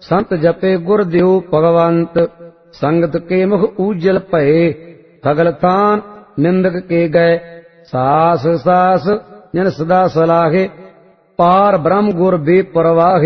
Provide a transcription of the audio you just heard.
संत जपे गुर देव भगवंत। संगत के मुख उज्जल भये सगल तान निंदक के गए। सास सास जन सदा सलाहे पार ब्रह्म गुर बेपरवाहे।